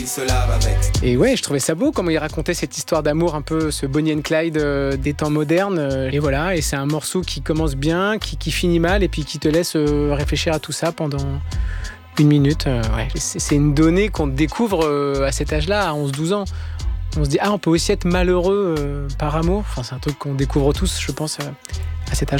qui se lave avec. Et ouais, je trouvais ça beau comment il racontait cette histoire d'amour, un peu ce Bonnie and Clyde des temps modernes. Et voilà, et c'est un morceau qui commence bien, qui finit mal, et puis qui te laisse réfléchir à tout ça pendant 1 minute. Ouais. C'est une donnée qu'on découvre à cet âge-là, à 11-12 ans. On se dit, on peut aussi être malheureux par amour. Enfin, c'est un truc qu'on découvre tous, je pense, à cet âge.